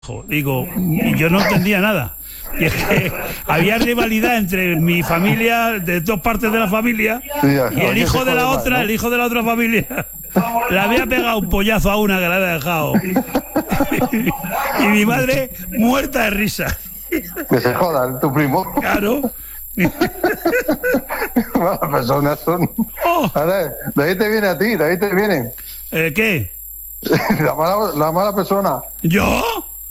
Digo, y yo no entendía nada. Y es que había rivalidad entre mi familia, de dos partes de la familia, y el hijo de la otra, ¿no? El hijo de la otra familia, le había pegado un pollazo a una que la había dejado. Y mi madre muerta de risa. Que se jodan, tu primo. Claro. Malas personas son. Oh. Ver, de ahí te viene a ti, de ahí te viene. ¿Qué? La mala persona. ¿Yo?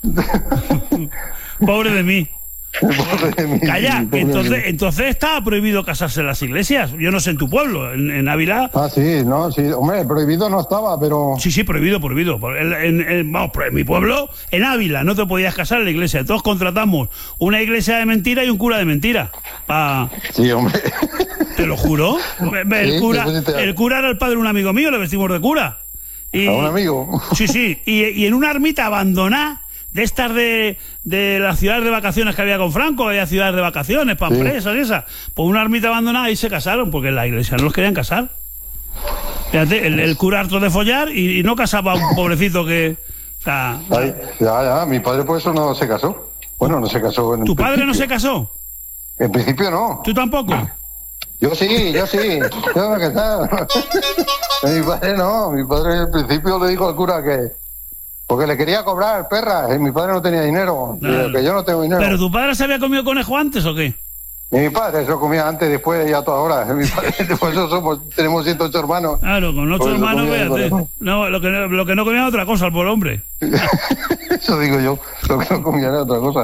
Pobre de mí. Pobre de mí. Calla, entonces estaba prohibido casarse en las iglesias. Yo no sé en tu pueblo, en Ávila. Ah, sí, no, sí, hombre, prohibido no estaba, pero. Sí, prohibido. Vamos, en mi pueblo, en Ávila, no te podías casar en la iglesia. Todos contratamos una iglesia de mentira y un cura de mentira. Sí, hombre. Te lo juro. El cura era el padre de un amigo mío, le vestimos de cura. ¿A un amigo? Sí. Y en una ermita abandonada, de estas de las ciudades de vacaciones que había con Franco, había ciudades de vacaciones, pampresas y esas, pues una ermita abandonada y se casaron, porque en la iglesia no los querían casar. Fíjate, el cura harto de follar y no casaba a un pobrecito que... O sea, ya, mi padre por eso no se casó. Bueno, no se casó. ¿Tu padre no se casó? En principio no. ¿Tú tampoco? Yo sí. Yo me he casado. Mi padre no. Mi padre en principio le dijo al cura que... Porque le quería cobrar, perra. Mi padre no tenía dinero. Claro. Que yo no tengo dinero. ¿Pero tu padre se había comido conejo antes o qué? Mi padre se lo comía antes, después y a toda hora. Mi padre, por eso tenemos 108 hermanos. Claro, con 8 hermanos, fíjate. No, lo que no comía era otra cosa, el pobre hombre. Eso digo yo, lo que no comía era otra cosa.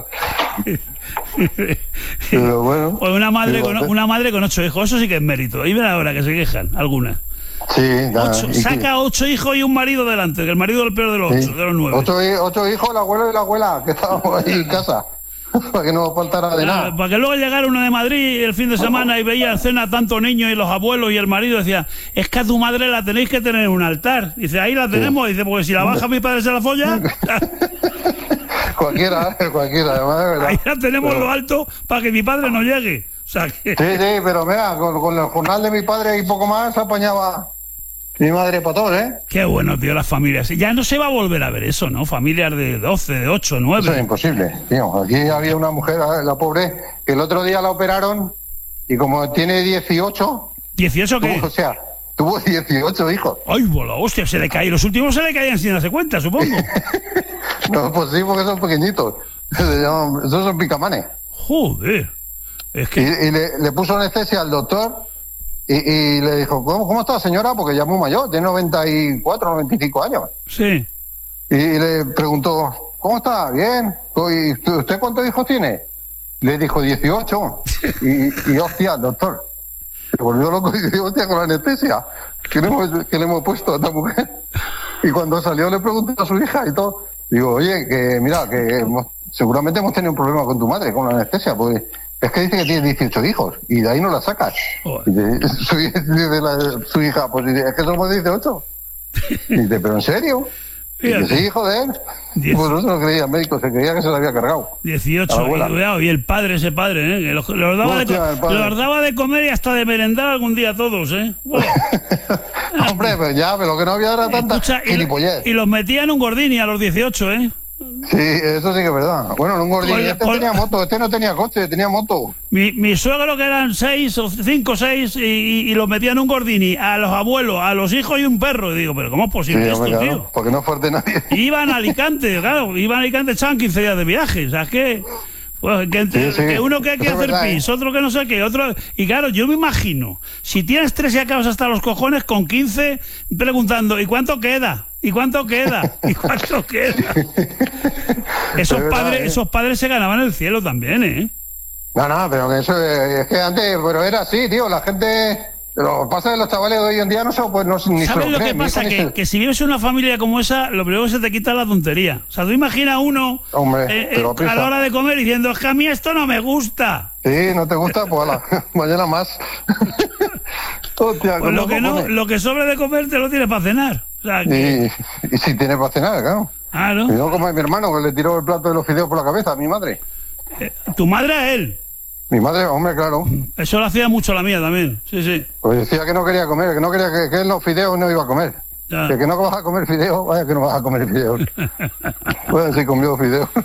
Pero bueno. Pues una madre con 8 hijos, eso sí que es mérito. Ahí ven ahora que se quejan, algunas. Sí, nada. Saca 8 hijos y un marido delante, que el marido es el peor de los 8, sí. De los 9. 8 hijos, el abuelo y la abuela, que estábamos ahí en casa. Para que no faltara de nada. Para que luego llegara uno de Madrid el fin de semana y veía en cena tantos niños y los abuelos y el marido decía, es que a tu madre la tenéis que tener en un altar. Dice, ahí la tenemos. Dice, porque si la baja mi padre se la folla. cualquiera, además de verdad. Ahí la tenemos en lo alto para que mi padre no llegue. O sea que... Sí, pero mira, con el jornal de mi padre y poco más apañaba mi madre para todos, ¿eh? Qué bueno, tío, las familias. Ya no se va a volver a ver eso, ¿no? Familias de 12, de 8, 9. Eso es imposible, tío. Aquí había una mujer, la pobre, que el otro día la operaron y como tiene 18... ¿18 qué? O sea, tuvo 18 hijos. ¡Ay, bola! Hostia, se le cae. Los últimos se le caían sin darse cuenta, supongo. No, pues sí, porque son pequeñitos. Esos son picamanes. Joder. Es que... Y le puso anestesia al doctor... Y le dijo, ¿cómo está, señora? Porque ya es muy mayor, tiene 94, 95 años. Sí. Y le preguntó, ¿cómo está? Bien. ¿Y usted cuántos hijos tiene? Le dijo 18. Y hostia, doctor, se volvió loco y dijo, hostia, con la anestesia que le hemos puesto a esta mujer. Y cuando salió le preguntó a su hija y todo. Digo, oye, que mira, que seguramente hemos tenido un problema con tu madre, con la anestesia, porque... Es que dice que tiene 18 hijos y de ahí no la sacas. Su hija, pues dice, es que somos 18. Y dice, ¿pero en serio? Y dice, sí, joder. Pues no se lo creía el médico, se creía que se lo había cargado. 18, y el padre, ese padre, que los daba de comer y hasta de merendar algún día a todos, ¿eh? Bueno. Hombre, pero lo que no había era tanta gilipollez. Y los metía en un Gordini a los 18, ¿eh? Sí, eso sí que es verdad. Bueno, en un Gordini tenía moto, este no tenía coche, tenía moto. Mi suegro, que eran 5 o 6, y los metía en un Gordini, a los abuelos, a los hijos y un perro. Y digo, ¿pero cómo es posible esto, claro, tío? Porque no fuerte nadie. Iban a Alicante, echaban 15 días de viaje, o sea, que... Pues que uno que hay que hacer pis, otro que no sé qué, otro... Y claro, yo me imagino, si tienes 3 y acabas hasta los cojones, con 15, preguntando, ¿y cuánto queda? ¿Y cuánto queda? ¿Y cuánto queda? Esos padres se ganaban el cielo también, ¿eh? No, pero que eso es que antes, pero era así, tío, la gente... Lo que pasa es que los chavales de hoy en día no pues no ni ¿sabes lo que pasa? Que si vives en una familia como esa, lo primero que se te quita es la tontería. O sea, tú imaginas a uno a la hora de comer diciendo, es que a mí esto no me gusta. Sí, no te gusta, pues mañana más. Hostia, pues lo que sobre de comer te lo tienes para cenar. O sea, que... y si tienes para cenar, claro. Claro. Y no como mi hermano, que le tiró el plato de los fideos por la cabeza a mi madre. ¿Tu madre a él? Mi madre, hombre, claro. Eso lo hacía mucho la mía también, sí. Pues decía que no quería comer, que no quería que él los fideos no iba a comer. Que no vas a comer fideo, vaya que no vas a comer fideo. Bueno, sí comió fideo.